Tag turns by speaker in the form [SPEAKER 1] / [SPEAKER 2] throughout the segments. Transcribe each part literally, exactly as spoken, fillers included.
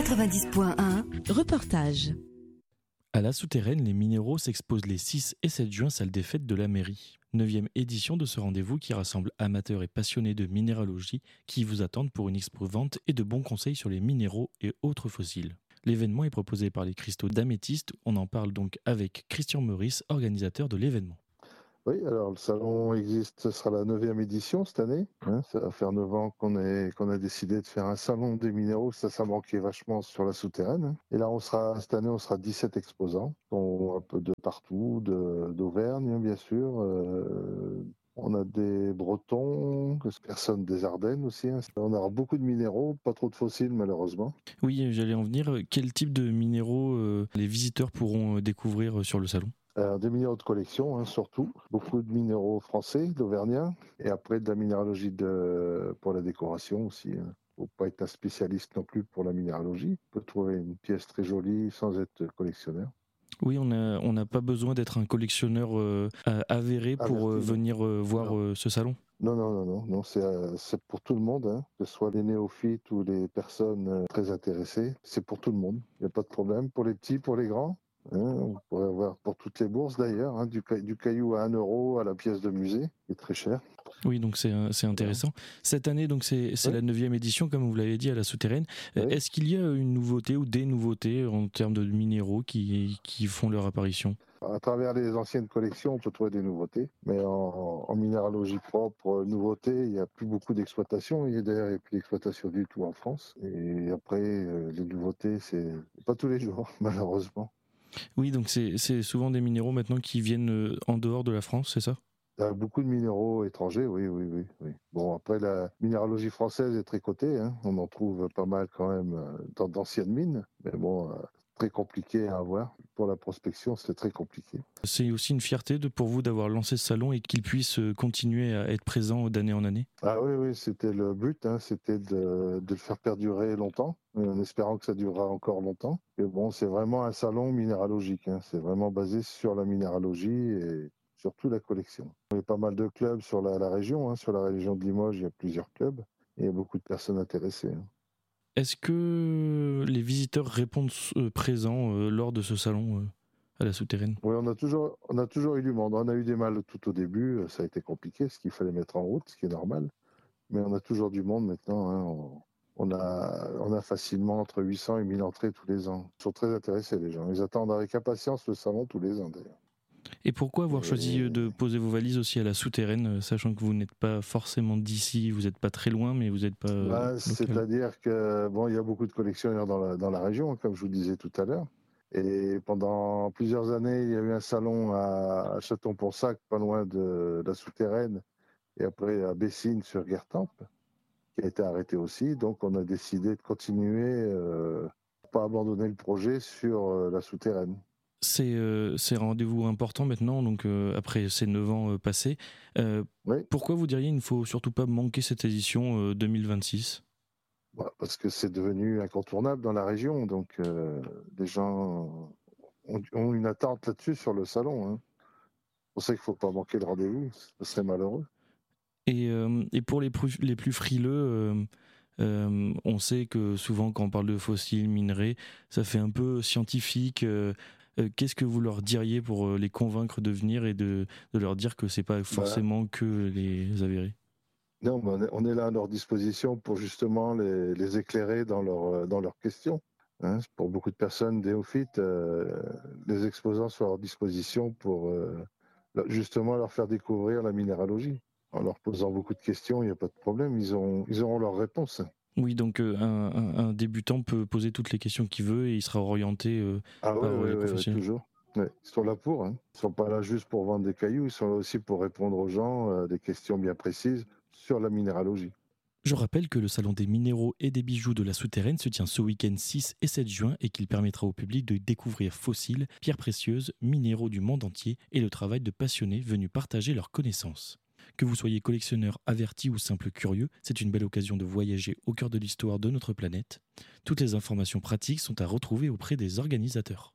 [SPEAKER 1] quatre-vingt-dix point un.
[SPEAKER 2] Reportage.
[SPEAKER 3] À la Souterraine, les minéraux s'exposent les six et sept juin, salle des fêtes de la mairie. Neuvième édition de ce rendez-vous qui rassemble amateurs et passionnés de minéralogie qui vous attendent pour une expo vente et de bons conseils sur les minéraux et autres fossiles. L'événement est proposé par les cristaux d'améthyste. On en parle donc avec Christian Meurice, organisateur de l'événement.
[SPEAKER 4] Oui, alors le salon existe, ce sera la neuvième édition cette année. Hein, ça va faire neuf ans qu'on, est, qu'on a décidé de faire un salon des minéraux, ça, ça manquait vachement sur la Souterraine. Hein. Et là, on sera, cette année, on sera dix-sept exposants, dont un peu de partout, de, d'Auvergne, bien sûr. Euh, on a des Bretons, personnes des Ardennes aussi. Hein. On aura beaucoup de minéraux, pas trop de fossiles malheureusement.
[SPEAKER 3] Oui, j'allais en venir. Quel type de minéraux euh, les visiteurs pourront découvrir sur le salon ?
[SPEAKER 4] Alors, des minéraux de collection, hein, surtout. Beaucoup de minéraux français, d'Auvergnat. Et après, de la minéralogie de... pour la décoration aussi. Hein. Il ne faut pas être un spécialiste non plus pour la minéralogie. On peut trouver une pièce très jolie sans être collectionneur.
[SPEAKER 3] Oui, on n'a on n'a pas besoin d'être un collectionneur euh, avéré pour euh, venir euh, voir euh, ce salon.
[SPEAKER 4] Non, non, non, non, non c'est, euh, c'est pour tout le monde, hein, que ce soit les néophytes ou les personnes euh, très intéressées. C'est pour tout le monde. Il n'y a pas de problème. Pour les petits, pour les grands. Hein, on pourrait avoir pour toutes les bourses d'ailleurs, hein, du, du caillou à un euro à la pièce de musée, qui est très cher.
[SPEAKER 3] Oui, donc c'est, c'est intéressant. Cette année, donc c'est, c'est oui. la neuvième édition, comme vous l'avez dit, à la Souterraine. Oui. Est-ce qu'il y a une nouveauté ou des nouveautés en termes de minéraux qui, qui font leur apparition ?
[SPEAKER 4] À travers les anciennes collections, on peut trouver des nouveautés, mais en, en minéralogie propre, nouveautés, il n'y a plus beaucoup d'exploitation. Il y a d'ailleurs il n'y a plus d'exploitation du tout en France. Et après, les nouveautés, c'est pas tous les jours, malheureusement.
[SPEAKER 3] Oui, donc c'est, c'est souvent des minéraux maintenant qui viennent en dehors de la France, c'est ça ?
[SPEAKER 4] Il y a beaucoup de minéraux étrangers, oui, oui, oui, oui. Bon, après, la minéralogie française est très cotée, hein. On en trouve pas mal quand même dans d'anciennes mines, mais bon, euh, très compliqué à avoir. Pour la prospection, c'est très compliqué.
[SPEAKER 3] C'est aussi une fierté de, pour vous d'avoir lancé ce salon et qu'il puisse continuer à être présent d'année en année ?
[SPEAKER 4] Ah oui, oui, c'était le but, hein, c'était de, de le faire perdurer longtemps, en espérant que ça durera encore longtemps. Et bon, c'est vraiment un salon minéralogique, hein. C'est vraiment basé sur la minéralogie et surtout la collection. Il y a pas mal de clubs sur la, la région, hein. Sur la région de Limoges, il y a plusieurs clubs et il y a beaucoup de personnes intéressées. Hein.
[SPEAKER 3] Est-ce que les visiteurs répondent euh, présents euh, lors de ce salon euh, à la Souterraine ?
[SPEAKER 4] Oui, on a, toujours, on a toujours eu du monde. On a eu des mal tout au début, ça a été compliqué, ce qu'il fallait mettre en route, ce qui est normal. Mais on a toujours du monde maintenant. Hein. On, on, a, on a facilement entre huit cents et mille entrées tous les ans. Ils sont très intéressés, les gens. Ils attendent avec impatience le salon tous les ans, d'ailleurs.
[SPEAKER 3] Et pourquoi avoir et... choisi de poser vos valises aussi à la Souterraine, sachant que vous n'êtes pas forcément d'ici, vous n'êtes pas très loin, mais vous n'êtes pas...
[SPEAKER 4] Bah, c'est-à-dire que bon, il y a beaucoup de collectionneurs dans la, dans la région, comme je vous disais tout à l'heure. Et pendant plusieurs années, il y a eu un salon à, à Châton-Poursac, pas loin de la Souterraine, et après à Bessines sur Guertempe, qui a été arrêté aussi. Donc on a décidé de continuer, euh, pas abandonner le projet sur euh, la Souterraine.
[SPEAKER 3] C'est, euh, c'est un rendez-vous important maintenant, donc euh, après ces neuf ans euh, passés. Euh, oui. Pourquoi vous diriez qu'il ne faut surtout pas manquer cette édition euh, deux mille vingt-six ?
[SPEAKER 4] Bah, parce que c'est devenu incontournable dans la région, donc euh, les gens ont, ont une attente là-dessus sur le salon. Hein. C'est pour ça qu'il ne faut pas manquer le rendez-vous, ce serait malheureux.
[SPEAKER 3] Et, euh, et pour les plus, les plus frileux, euh, euh, on sait que souvent quand on parle de fossiles, minerais, ça fait un peu scientifique. Euh, euh, qu'est-ce que vous leur diriez pour les convaincre de venir et de, de leur dire que ce n'est pas forcément bah. que les avérés ?
[SPEAKER 4] Non, mais on est là à leur disposition pour justement les, les éclairer dans, leur, dans leurs questions. Hein, pour beaucoup de personnes néophytes, euh, les exposants sont à leur disposition pour euh, justement leur faire découvrir la minéralogie. En leur posant beaucoup de questions, il n'y a pas de problème, ils, ont, ils auront leurs réponses.
[SPEAKER 3] Oui, donc euh, un, un, un débutant peut poser toutes les questions qu'il veut et il sera orienté euh,
[SPEAKER 4] ah,
[SPEAKER 3] par
[SPEAKER 4] oui,
[SPEAKER 3] euh,
[SPEAKER 4] oui,
[SPEAKER 3] les
[SPEAKER 4] oui,
[SPEAKER 3] professionnels.
[SPEAKER 4] Oui, toujours. Ouais, ils sont là pour. Hein. Ils ne sont pas là juste pour vendre des cailloux, ils sont là aussi pour répondre aux gens euh, des questions bien précises sur la minéralogie.
[SPEAKER 3] Je rappelle que le salon des minéraux et des bijoux de la Souterraine se tient ce week-end six et sept juin et qu'il permettra au public de découvrir fossiles, pierres précieuses, minéraux du monde entier et le travail de passionnés venus partager leurs connaissances. Que vous soyez collectionneur averti ou simple curieux, c'est une belle occasion de voyager au cœur de l'histoire de notre planète. Toutes les informations pratiques sont à retrouver auprès des organisateurs.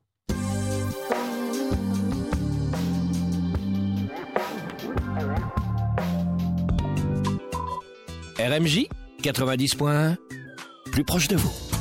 [SPEAKER 5] R M J quatre-vingt-dix point un, plus proche de vous.